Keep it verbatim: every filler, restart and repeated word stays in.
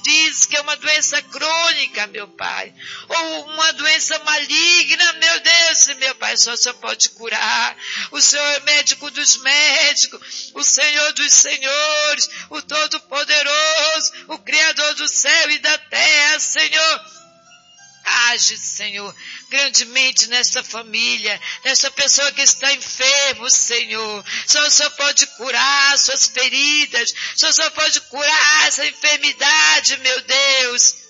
diz que é uma doença crônica, meu Pai, ou uma doença maligna, meu Deus, meu Pai, só o Senhor pode curar. O Senhor é médico dos médicos, o Senhor dos senhores, o Todo-Poderoso, o Criador do céu e da terra, Senhor. Age, Senhor, grandemente nessa família, nessa pessoa que está enfermo, Senhor. Só o Senhor pode curar suas feridas, só o Senhor pode curar essa enfermidade, meu Deus.